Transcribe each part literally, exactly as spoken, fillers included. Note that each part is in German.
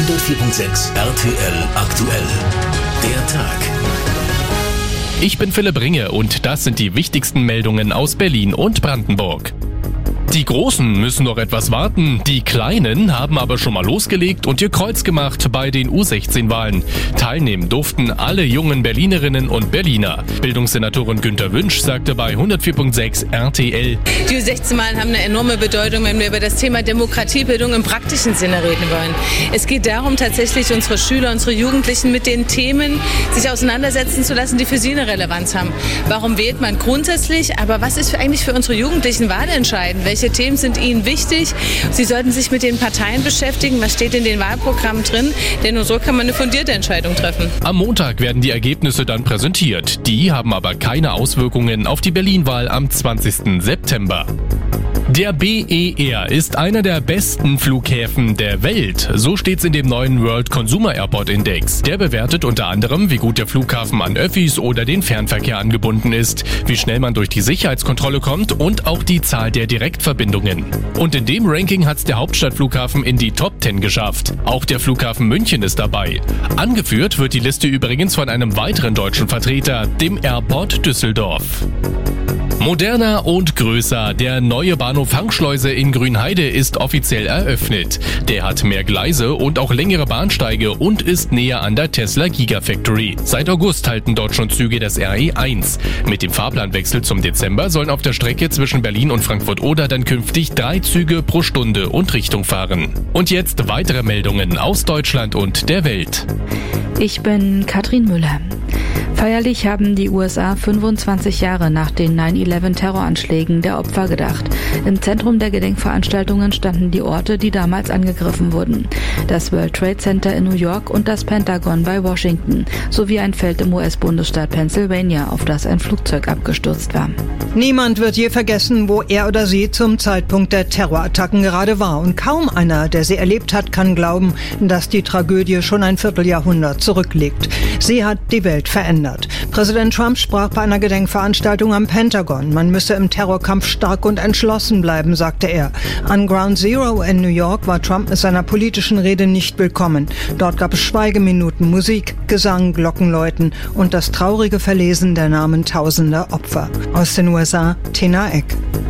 hundertvier Komma sechs R T L aktuell. Der Tag. Ich bin Philipp Ringe und das sind die wichtigsten Meldungen aus Berlin und Brandenburg. Die Großen müssen noch etwas warten, die Kleinen haben aber schon mal losgelegt und ihr Kreuz gemacht bei den U sechzehn Wahlen. Teilnehmen durften alle jungen Berlinerinnen und Berliner. Bildungssenatorin Günter Wünsch sagte bei hundertvier Komma sechs R T L. Die U sechzehn Wahlen haben eine enorme Bedeutung, wenn wir über das Thema Demokratiebildung im praktischen Sinne reden wollen. Es geht darum, tatsächlich unsere Schüler, unsere Jugendlichen mit den Themen sich auseinandersetzen zu lassen, die für sie eine Relevanz haben. Warum wählt man grundsätzlich? Aber was ist eigentlich für unsere Jugendlichen wahlentscheidend? Welche Themen sind ihnen wichtig? Sie sollten sich mit den Parteien beschäftigen. Was steht in den Wahlprogrammen drin? Denn nur so kann man eine fundierte Entscheidung treffen. Am Montag werden die Ergebnisse dann präsentiert. Die haben aber keine Auswirkungen auf die Berlin-Wahl am zwanzigsten September. Der B E R ist einer der besten Flughäfen der Welt. So steht's in dem neuen World Consumer Airport Index. Der bewertet unter anderem, wie gut der Flughafen an Öffis oder den Fernverkehr angebunden ist, wie schnell man durch die Sicherheitskontrolle kommt und auch die Zahl der Direktverbindungen. Und in dem Ranking hat's der Hauptstadtflughafen in die Top zehn geschafft. Auch der Flughafen München ist dabei. Angeführt wird die Liste übrigens von einem weiteren deutschen Vertreter, dem Airport Düsseldorf. Moderner und größer. Der neue Bahnhof Hangschleuse in Grünheide ist offiziell eröffnet. Der hat mehr Gleise und auch längere Bahnsteige und ist näher an der Tesla Gigafactory. Seit August halten dort schon Züge des R E eins. Mit dem Fahrplanwechsel zum Dezember sollen auf der Strecke zwischen Berlin und Frankfurt-Oder dann künftig drei Züge pro Stunde und Richtung fahren. Und jetzt weitere Meldungen aus Deutschland und der Welt. Ich bin Katrin Müller. Feierlich haben die U S A fünfundzwanzig Jahre nach den neun elf Terroranschlägen der Opfer gedacht. Im Zentrum der Gedenkveranstaltungen standen die Orte, die damals angegriffen wurden. Das World Trade Center in New York und das Pentagon bei Washington, sowie ein Feld im U S-Bundesstaat Pennsylvania, auf das ein Flugzeug abgestürzt war. Niemand wird je vergessen, wo er oder sie zum Zeitpunkt der Terrorattacken gerade war. Und kaum einer, der sie erlebt hat, kann glauben, dass die Tragödie schon ein Vierteljahrhundert zurückliegt. Sie hat die Welt verändert. Präsident Trump sprach bei einer Gedenkveranstaltung am Pentagon. Man müsse im Terrorkampf stark und entschlossen bleiben, sagte er. An Ground Zero in New York war Trump mit seiner politischen Rede nicht willkommen. Dort gab es Schweigeminuten, Musik, Gesang, Glockenläuten und das traurige Verlesen der Namen tausender Opfer. Aus den U S A, Tina Eck.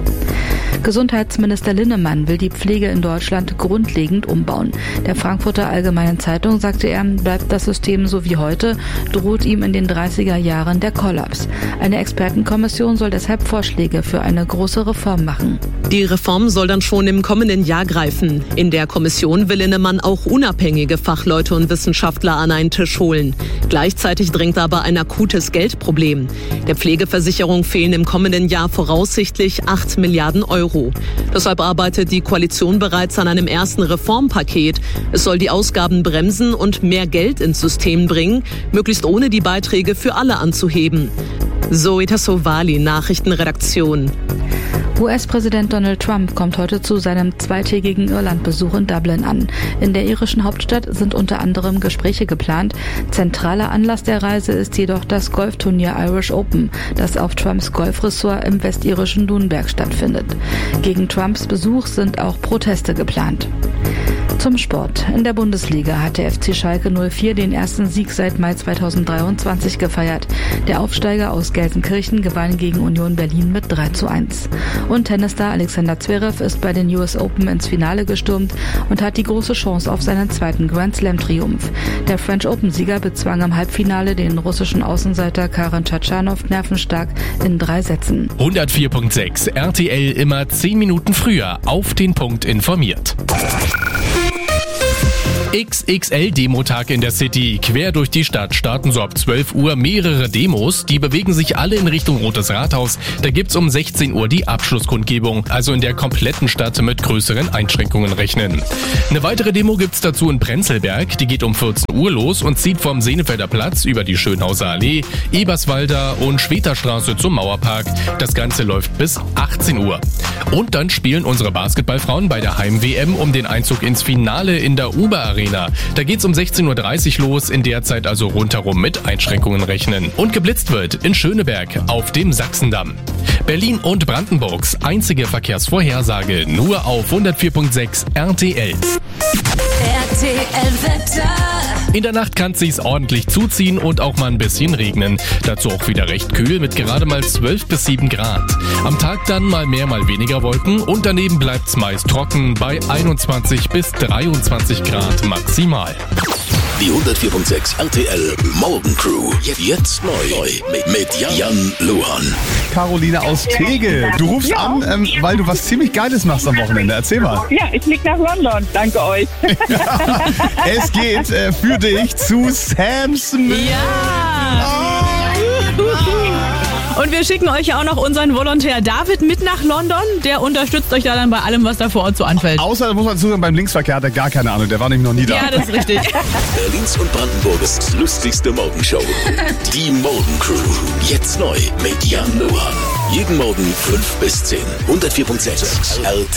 Gesundheitsminister Linnemann will die Pflege in Deutschland grundlegend umbauen. Der Frankfurter Allgemeinen Zeitung sagte er, bleibt das System so wie heute, droht ihm in den dreißiger Jahren der Kollaps. Eine Expertenkommission soll deshalb Vorschläge für eine große Reform machen. Die Reform soll dann schon im kommenden Jahr greifen. In der Kommission will Linnemann auch unabhängige Fachleute und Wissenschaftler an einen Tisch holen. Gleichzeitig drängt aber ein akutes Geldproblem. Der Pflegeversicherung fehlen im kommenden Jahr voraussichtlich acht Milliarden Euro. Deshalb arbeitet die Koalition bereits an einem ersten Reformpaket. Es soll die Ausgaben bremsen und mehr Geld ins System bringen, möglichst ohne die Beiträge für alle anzuheben. Zoe Tassovali, Nachrichtenredaktion. U S-Präsident Donald Trump kommt heute zu seinem zweitägigen Irlandbesuch in Dublin an. In der irischen Hauptstadt sind unter anderem Gespräche geplant. Zentraler Anlass der Reise ist jedoch das Golfturnier Irish Open, das auf Trumps Golfressort im westirischen Doonberg stattfindet. Gegen Trumps Besuch sind auch Proteste geplant. Zum Sport. In der Bundesliga hat der F C Schalke null vier den ersten Sieg seit Mai zweitausenddreiundzwanzig gefeiert. Der Aufsteiger aus Gelsenkirchen gewann gegen Union Berlin mit drei zu eins. Und Tennisstar Alexander Zverev ist bei den U S Open ins Finale gestürmt und hat die große Chance auf seinen zweiten Grand Slam-Triumph. Der French Open-Sieger bezwang im Halbfinale den russischen Außenseiter Karen Tschatschanow nervenstark in drei Sätzen. hundertvier Komma sechs R T L immer zehn Minuten früher auf den Punkt informiert. X X L-Demotag in der City. Quer durch die Stadt starten so ab zwölf Uhr mehrere Demos. Die bewegen sich alle in Richtung Rotes Rathaus. Da gibt's um sechzehn Uhr die Abschlusskundgebung. Also in der kompletten Stadt mit größeren Einschränkungen rechnen. Eine weitere Demo gibt's dazu in Prenzlberg. Die geht um vierzehn Uhr los und zieht vom Senefelder Platz über die Schönhauser Allee, Eberswalder und Schweterstraße zum Mauerpark. Das Ganze läuft bis achtzehn Uhr. Und dann spielen unsere Basketballfrauen bei der Heim-W M um den Einzug ins Finale in der Uber Arena. Da geht's um sechzehn Uhr dreißig los, in der Zeit also rundherum mit Einschränkungen rechnen. Und geblitzt wird in Schöneberg auf dem Sachsendamm. Berlin und Brandenburgs einzige Verkehrsvorhersage nur auf hundertvier Komma sechs R T L. R T T L-Wetter. In der Nacht kann es sich ordentlich zuziehen und auch mal ein bisschen regnen. Dazu auch wieder recht kühl mit gerade mal zwölf bis sieben Grad. Am Tag dann mal mehr, mal weniger Wolken und daneben bleibt's meist trocken bei einundzwanzig bis dreiundzwanzig Grad maximal. Die hundertvier Komma sechs R T L Morgencrew. Jetzt neu mit, mit Jan, Jan Luhan. Caroline aus Tegel. Du rufst Ja. an, ähm, weil du was ziemlich Geiles machst am Wochenende. Erzähl mal. Ja, ich fliege nach London. Danke euch. Es geht äh, für dich zu Sam Smith. Und wir schicken euch ja auch noch unseren Volontär David mit nach London. Der unterstützt euch da dann bei allem, was da vor Ort so anfällt. Außer, muss man dazu sagen, beim Linksverkehr hat er gar keine Ahnung. Der war nämlich noch nie da. Ja, das ist richtig. Berlins und Brandenburgs lustigste Morgenshow. Die Morgencrew. Jetzt neu mit Jan Luhan. Jeden Morgen fünf bis zehn. hundertvier Komma sechs R T L.